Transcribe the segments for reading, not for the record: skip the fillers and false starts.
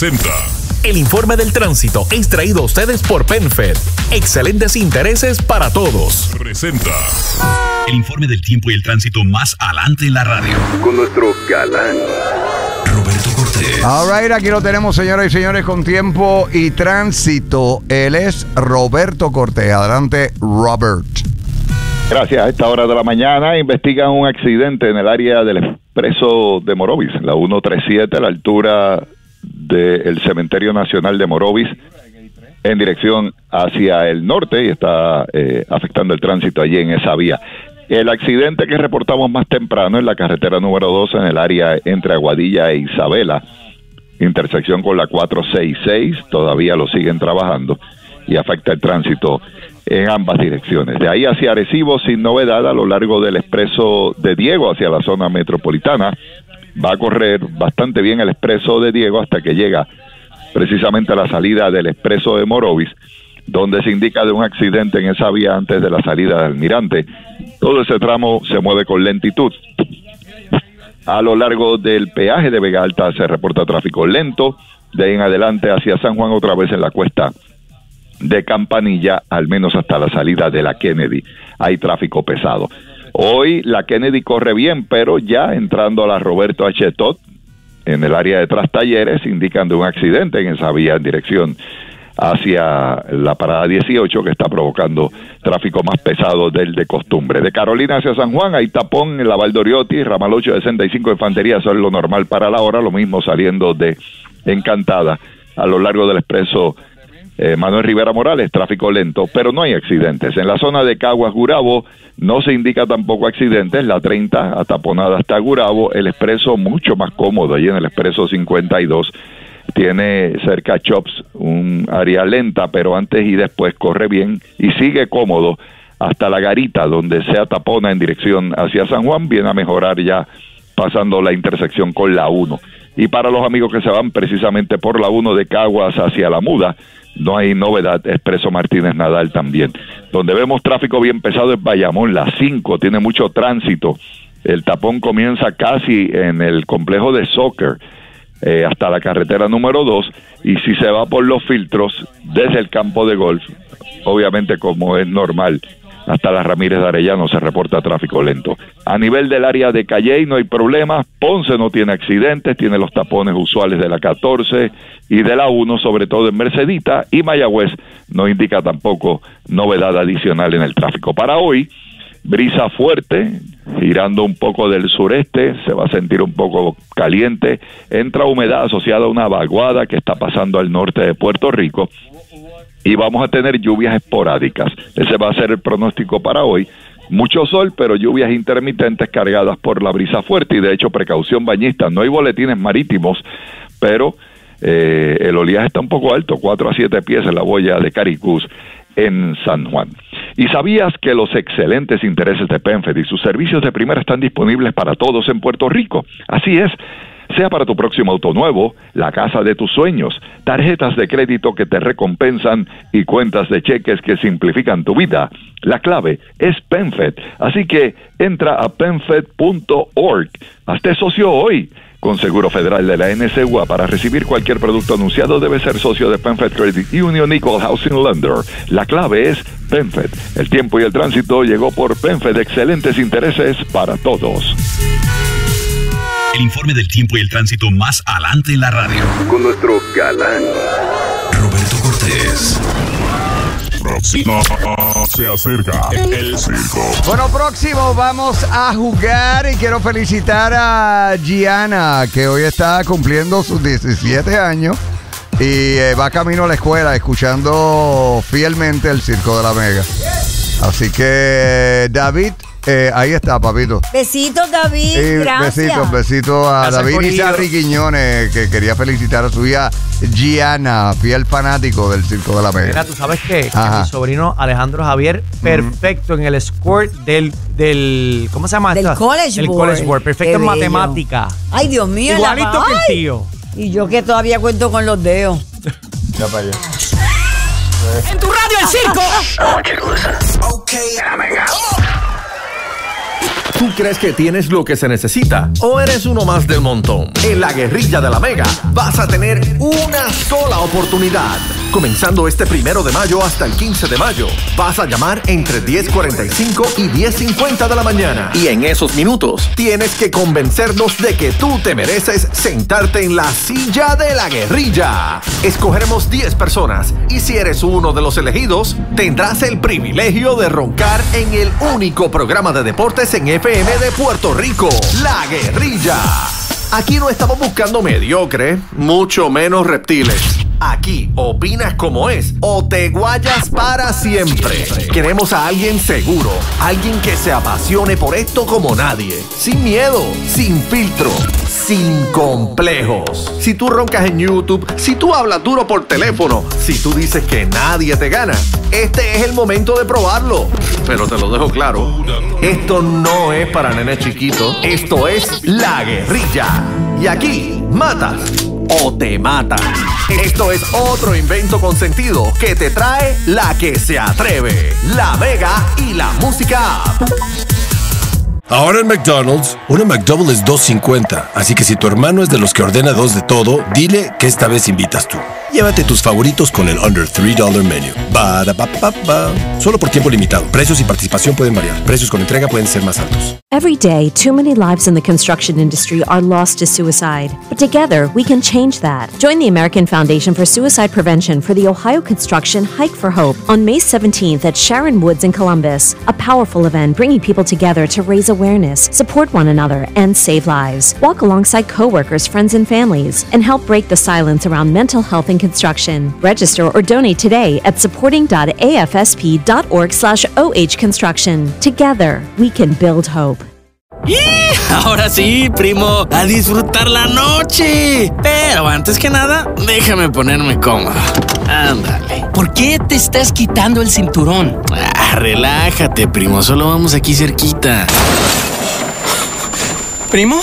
presenta. El informe del tránsito es traído a ustedes por PenFed. Excelentes intereses para todos. Presenta. El informe del tiempo y el tránsito más adelante en la radio. Con nuestro galán Roberto Cortés. All right, aquí lo tenemos, señoras y señores, con tiempo y tránsito. Él es Roberto Cortés. Adelante, Robert. Gracias. A esta hora de la mañana investigan un accidente en el área del expreso de Morovis, la 137, a la altura del Cementerio Nacional de Morovis, en dirección hacia el norte, y está afectando el tránsito allí en esa vía. El accidente que reportamos más temprano en la carretera número 2, en el área entre Aguadilla e Isabela, intersección con la 466, todavía lo siguen trabajando y afecta el tránsito en ambas direcciones. De ahí hacia Arecibo, sin novedad, a lo largo del expreso de Diego hacia la zona metropolitana. Va a correr bastante bien el expreso de Diego hasta que llega precisamente a la salida del expreso de Morovis, donde se indica de un accidente en esa vía antes de la salida de Almirante. Todo ese tramo se mueve con lentitud. A lo largo del peaje de Vega Alta se reporta tráfico lento. De ahí en adelante hacia San Juan, otra vez en la cuesta de Campanilla, al menos hasta la salida de la Kennedy, hay tráfico pesado. Hoy la Kennedy corre bien, pero ya entrando a la Roberto H. Todd, en el área de Trastalleres, indican de un accidente en esa vía en dirección hacia la parada 18, que está provocando tráfico más pesado del de costumbre. De Carolina hacia San Juan hay tapón en la Valdoriotti, ramal 865 Infantería, eso es lo normal para la hora, lo mismo saliendo de Encantada a lo largo del expreso Manuel Rivera Morales, tráfico lento, pero no hay accidentes. En la zona de Caguas, Gurabo, no se indica tampoco accidentes, la 30 ataponada hasta Gurabo, el expreso mucho más cómodo, allí en el expreso 52, tiene cerca Chops, un área lenta, pero antes y después corre bien y sigue cómodo hasta La Garita, donde se atapona en dirección hacia San Juan, viene a mejorar ya pasando la intersección con la 1. Y para los amigos que se van precisamente por la 1 de Caguas hacia La Muda, no hay novedad, expreso Martínez Nadal también. Donde vemos tráfico bien pesado es Bayamón, la 5, tiene mucho tránsito. El tapón comienza casi en el complejo de soccer, hasta la carretera número 2, y si se va por los filtros desde el campo de golf, obviamente como es normal, hasta la Ramírez de Arellano se reporta tráfico lento. A nivel del área de Calley no hay problemas, Ponce no tiene accidentes, tiene los tapones usuales de la 14 y de la 1, sobre todo en Mercedita, y Mayagüez no indica tampoco novedad adicional en el tráfico. Para hoy, brisa fuerte, girando un poco del sureste, se va a sentir un poco caliente, entra humedad asociada a una vaguada que está pasando al norte de Puerto Rico, y vamos a tener lluvias esporádicas. Ese va a ser el pronóstico para hoy. Mucho sol, pero lluvias intermitentes cargadas por la brisa fuerte, y de hecho precaución bañista. No hay boletines marítimos, pero el oleaje está un poco alto, 4 a 7 pies en la boya de Caricús en San Juan. ¿Y sabías que los excelentes intereses de PenFed y sus servicios de primera están disponibles para todos en Puerto Rico? Así es. Sea para tu próximo auto nuevo, la casa de tus sueños, tarjetas de crédito que te recompensan y cuentas de cheques que simplifican tu vida. La clave es PenFed, así que entra a penfed.org. Hazte socio hoy. Con Seguro Federal de la NCUA, para recibir cualquier producto anunciado debe ser socio de PenFed Credit Union Equal Housing Lender. La clave es PenFed. El tiempo y el tránsito llegó por PenFed, excelentes intereses para todos. El informe del tiempo y el tránsito más adelante en la radio. con nuestro galán Roberto Cortés. Próximo se acerca el circo. Bueno, próximo vamos a jugar y quiero felicitar a Gianna, que hoy está cumpliendo sus 17 años y va camino a la escuela escuchando fielmente el Circo de la Mega. Así que, David, ahí está, papito. Besitos, David. Gracias. Besitos a David Izarri Quiñones, que quería felicitar a su hija Gianna, fiel fanático del Circo de la Mega. Mira, ¿tú sabes qué? Que mi sobrino Alejandro Javier, perfecto en el score del ¿cómo se llama? Del College Board. College Board, perfecto en matemática. Ay, Dios mío. Igualito que el tío. Y yo que todavía cuento con los dedos. Ya para allá. En tu radio El Circo. Okay. ¿Tú crees que tienes lo que se necesita? ¿O eres uno más del montón? En la guerrilla de la Mega vas a tener una sola oportunidad. Comenzando este 1 de mayo hasta el 15 de mayo, vas a llamar entre 10:45 y 10:50 de la mañana. Y en esos minutos tienes que convencernos de que tú te mereces sentarte en la silla de la guerrilla. Escogeremos 10 personas y si eres uno de los elegidos, tendrás el privilegio de roncar en el único programa de deportes en FM de Puerto Rico, La Guerrilla. Aquí no estamos buscando mediocre, mucho menos reptiles. Aquí opinas como es o te guayas para siempre. Queremos a alguien seguro, alguien que se apasione por esto como nadie. Sin miedo, sin filtro, sin complejos. Si tú roncas en YouTube, si tú hablas duro por teléfono, si tú dices que nadie te gana, este es el momento de probarlo. Pero te lo dejo claro, esto no es para nenes chiquitos, esto es La Guerrilla. Y aquí, matas o te matan. Esto es otro invento consentido que te trae la que se atreve, La Mega y la Música App. Ahora en McDonald's, una McDouble es $2.50. Así que si tu hermano es de los que ordena 2 de todo, dile que esta vez invitas tú. Llévate tus favoritos con el Under $3 Menu. Ba-da-ba-ba-ba. Solo por tiempo limitado. Precios y participación pueden variar. Precios con entrega pueden ser más altos. Every day, too many lives in the construction industry are lost to suicide. But together, we can change that. Join the American Foundation for Suicide Prevention for the Ohio Construction Hike for Hope on May 17th at Sharon Woods in Columbus. A powerful event bringing people together to raise awareness, support one another, and save lives. Walk alongside coworkers, friends, and families, and help break the silence around mental health in construction. Register or donate today at supporting.afsp.org/OH Construction. Together, we can build hope. Ahora sí, primo, a disfrutar la noche. Pero antes que nada, déjame ponerme cómodo. Ándale. ¿Por qué te estás quitando el cinturón? Relájate, primo, solo vamos aquí cerquita. ¿Primo?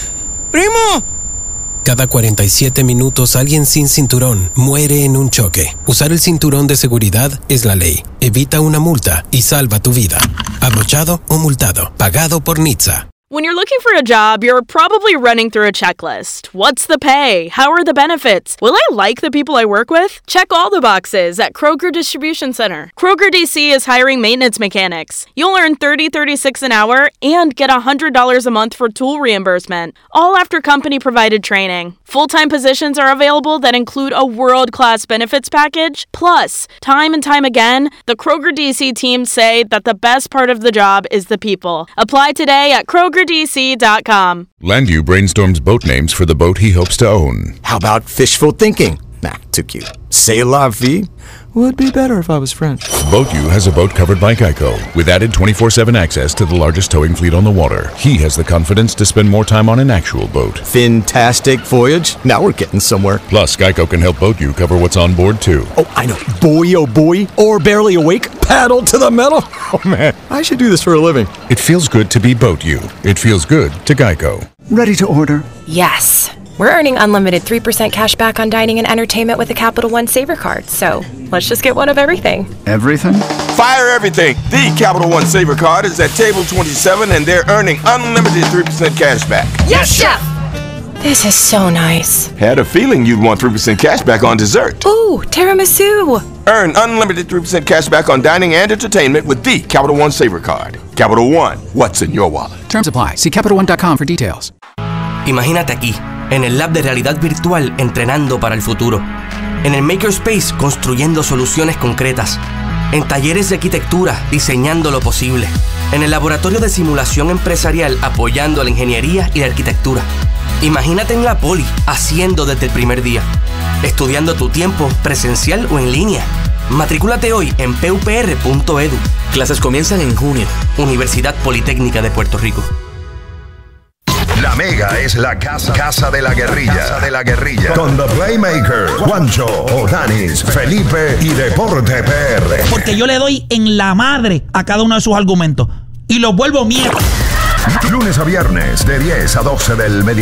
¡Primo! Cada 47 minutos alguien sin cinturón muere en un choque. Usar el cinturón de seguridad es la ley. Evita una multa y salva tu vida. Abrochado o multado. Pagado por NHTSA. When you're looking for a job, you're probably running through a checklist. What's the pay? How are the benefits? Will I like the people I work with? Check all the boxes at Kroger Distribution Center. Kroger DC is hiring maintenance mechanics. You'll earn $30.36 an hour and get $100 a month for tool reimbursement, all after company-provided training. Full-time positions are available that include a world-class benefits package. Plus, time and time again, the Kroger DC team say that the best part of the job is the people. Apply today at KrogerDC.com. Landu brainstorms boat names for the boat he hopes to own. How about fishful thinking? Nah, too cute. C'est la vie. Would be better if I was French. BoatU has a boat covered by Geico, with added 24/7 access to the largest towing fleet on the water. He has the confidence to spend more time on an actual boat. Fantastic voyage. Now we're getting somewhere. Plus, Geico can help BoatU cover what's on board, too. Oh, I know. Buoy, oh buoy, or barely awake, paddle to the metal. Oh, man. I should do this for a living. It feels good to be BoatU. It feels good to Geico. Ready to order? Yes. We're earning unlimited 3% cash back on dining and entertainment with the Capital One Saver Card, so let's just get one of everything. Everything? Fire everything! The Capital One Saver Card is at table 27 and they're earning unlimited 3% cash back. Yes, Chef! This is so nice. Had a feeling you'd want 3% cash back on dessert. Ooh, tiramisu! Earn unlimited 3% cash back on dining and entertainment with the Capital One Saver Card. Capital One, what's in your wallet? Terms apply. See CapitalOne.com for details. Imagínate aquí, en el lab de realidad virtual entrenando para el futuro. En el Makerspace construyendo soluciones concretas. En talleres de arquitectura diseñando lo posible. En el laboratorio de simulación empresarial apoyando la ingeniería y la arquitectura. Imagínate en la Poli haciendo desde el primer día. Estudiando tu tiempo presencial o en línea. Matrículate hoy en pupr.edu. Clases comienzan en junio. Universidad Politécnica de Puerto Rico. La Mega es la casa de la guerrilla. Con The Playmaker, Juancho, Odanis, Felipe y Deporte PR. Porque yo le doy en la madre a cada uno de sus argumentos y los vuelvo mierda. Lunes a viernes de 10 a 12 del mediodía.